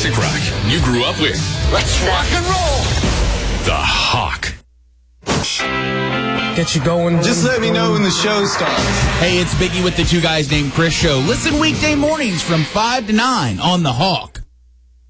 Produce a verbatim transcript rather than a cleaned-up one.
classic rock you grew up with. Let's rock and roll. The Hawk. Get you going. Just let me know when the show starts. Hey, it's Biggie with the Two Guys Named Chris show. Listen weekday mornings from five to nine on The Hawk.